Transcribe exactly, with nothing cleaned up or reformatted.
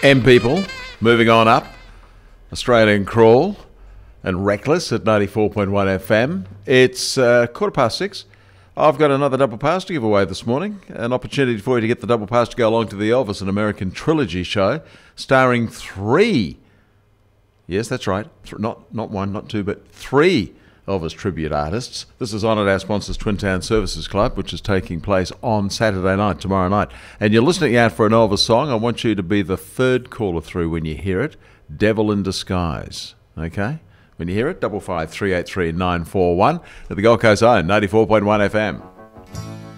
M People, moving on up. Australian Crawl and Reckless at ninety-four point one F M. It's uh, quarter past six. I've got another double pass to give away this morning. An opportunity for you to get the double pass to go along to the Elvis, an American trilogy show, starring three, yes, that's right, th- not not one, not two, but three Elvis tribute artists. This is on at our sponsors, Twin Town Services Club, which is taking place on Saturday night, tomorrow night. And you're listening out for an Elvis song. I want you to be the third caller through when you hear it. Devil in Disguise, okay? When you hear it, double five three eight three nine four one at the Gold Coast Zone, ninety-four point one F M.